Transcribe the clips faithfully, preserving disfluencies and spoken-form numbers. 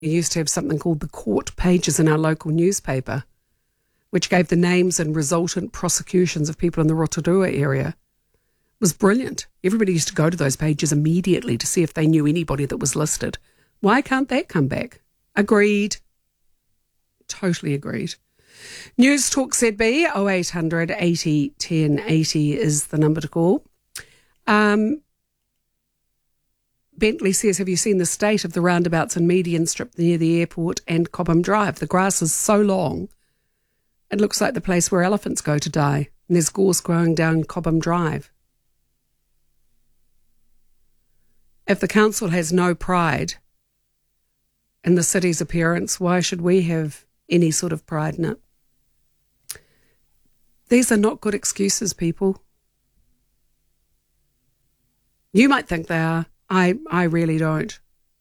used to have something called the court pages in our local newspaper, which gave the names and resultant prosecutions of people in the Rotorua area. It was brilliant. Everybody used to go to those pages immediately to see if they knew anybody that was listed. Why can't that come back? Agreed. Totally agreed. News Talk Z B, oh eight hundred eighty ten eighty is the number to call. Um, Bentley says, have you seen the state of the roundabouts and median strip near the airport and Cobham Drive? The grass is so long, it looks like the place where elephants go to die. And there's gorse growing down Cobham Drive. If the council has no pride in the city's appearance, why should we have any sort of pride in it? These are not good excuses, people. You might think they are. I, I really don't.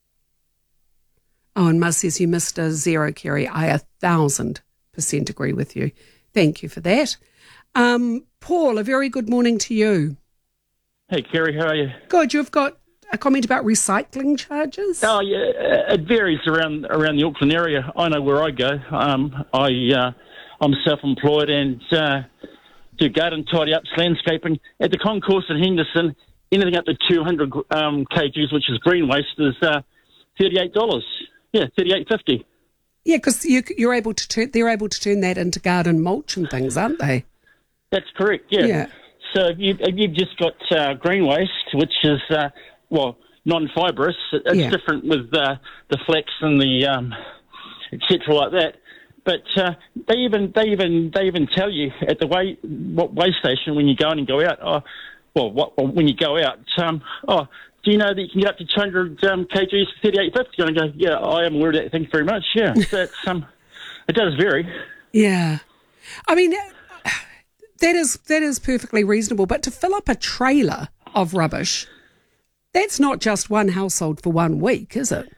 Oh, and Muzz says you missed a zero, Kerry. I a thousand percent agree with you. Thank you for that. Um, Paul, a very good morning to you. Hey, Kerry, how are you? Good. You've got a comment about recycling charges? Oh, yeah, it varies around around the Auckland area. I know where I go. Um, I, uh, I'm self-employed and uh, do garden tidy-ups, landscaping. At the concourse in Henderson, anything up to two hundred um, kgs, which is green waste, is uh, thirty-eight dollars. Yeah, thirty-eight fifty. Yeah, because you, you're able to turn, they're able to turn that into garden mulch and things, aren't they? That's correct. Yeah. Yeah. So you, you've just got uh, green waste, which is uh, well non-fibrous. It's Yeah. different with uh, the flax and the um, et cetera like that. But uh, they even they even they even tell you at the way what way station when you go in and go out. Oh, well, what, when you go out, um, oh, do you know that you can get up to two hundred um, kgs for thirty-eight fifty? And I go, yeah, I am aware of that. Thank you very much. Yeah, so it's, um, it does vary. Yeah, I mean that is that is perfectly reasonable. But to fill up a trailer of rubbish, that's not just one household for one week, is it?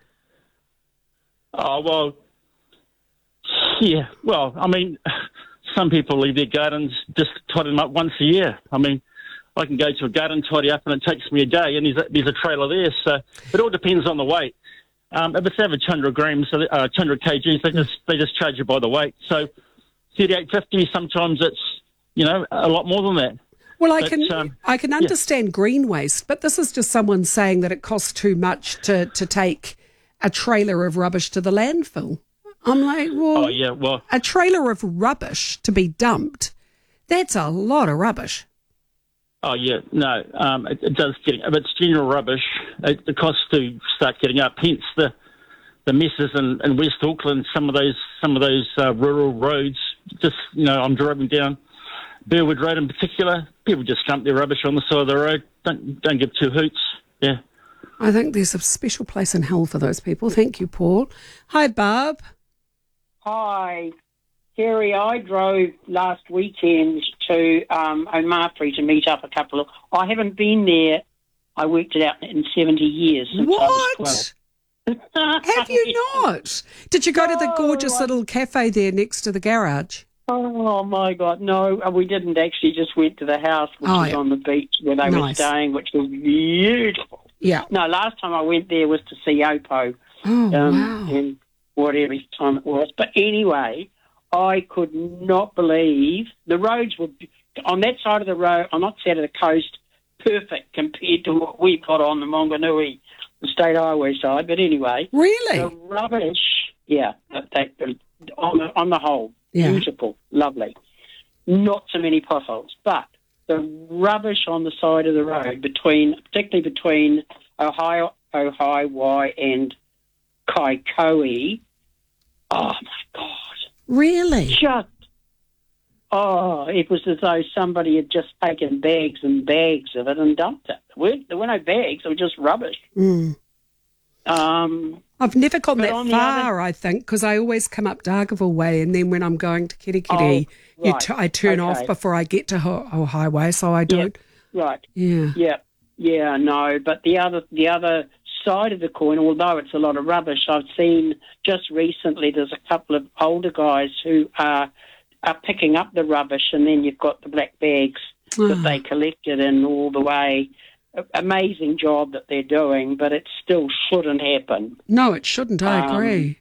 Oh well, yeah. Well, I mean, some people leave their gardens just tidy them up once a year. I mean, I can go to a garden tidy up and it takes me a day, and there's a, there's a trailer there. So it all depends on the weight. Um, if it's average one hundred grams, uh, one hundred kgs, they just they just charge you by the weight. So thirty-eight fifty. Sometimes it's you know a lot more than that. Well, I but, can um, I can understand yeah. green waste, but this is just someone saying that it costs too much to, to take a trailer of rubbish to the landfill. I'm like, well, oh, yeah, well, a trailer of rubbish to be dumped, that's a lot of rubbish. Oh, yeah, no, um, it, it does get, if it's general rubbish, it, the costs do start getting up, hence the the messes in, in West Auckland, some of those some of those uh, rural roads, just, you know, I'm driving down Burwood Road in particular, people just dump their rubbish on the side of the road, don't, don't give two hoots, yeah. I think there's a special place in hell for those people. Thank you, Paul. Hi, Barb. Hi, Kerry. I drove last weekend to um, O'Marfrey to meet up a couple of... I haven't been there. I worked it out in seventy years. Since what? I was Have you not? Did you go to the gorgeous I... little cafe there next to the garage? Oh, my God, no. We didn't actually, just went to the house, which oh, was yeah. on the beach where they nice. were staying, which was beautiful. Yeah. No, last time I went there was to see Oppo. Oh, um, wow. And whatever time it was. But anyway, I could not believe the roads were, on that side of the road, on that side of the coast, perfect compared to what we've got on the Monganui, the state highway side. But anyway. Really? The rubbish, yeah, that, that, on, the, on the whole, yeah. beautiful, lovely. Not so many potholes, but the rubbish on the side of the road, between, particularly between Ohio, Ohio Y and Kaikoui, oh my God. Really? Just, oh, it was as though somebody had just taken bags and bags of it and dumped it. There weren't, there were no bags, they were just rubbish. Mm. Um, I've never gone that far, other... I think, because I always come up Dargaville way, and then when I'm going to Kirikiri, oh, right. you t- I turn okay. off before I get to Ho- oh, Highway, so I don't. Yeah, right. Yeah. Yeah, yeah, no, but the other, the other side of the coin, although it's a lot of rubbish, I've seen just recently there's a couple of older guys who are are picking up the rubbish, and then you've got the black bags oh. that they collected in all the way a- amazing job that they're doing, but it still shouldn't happen. No, it shouldn't. I Um, agree.